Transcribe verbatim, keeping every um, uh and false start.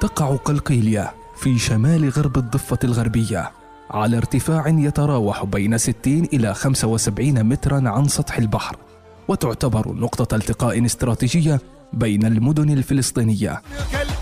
تقع قلقيلية في شمال غرب الضفة الغربية على ارتفاع يتراوح بين ستين إلى خمسة وسبعين مترا عن سطح البحر، وتعتبر نقطة التقاء استراتيجية بين المدن الفلسطينية.